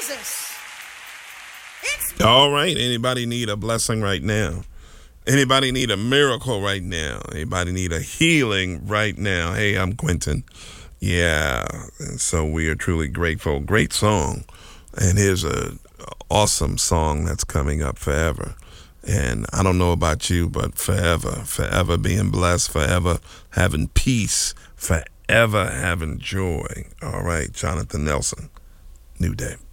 Jesus. All right. Anybody need a blessing right now? Anybody need a miracle right now? Anybody need a healing right now? Hey, I'm Quentin. Yeah. And so we are truly grateful. Great song. And here's a awesome song that's coming up, Forever. And I don't know about you, but forever being blessed, forever having peace, forever having joy. All right, Jonathan Nelson, New Day.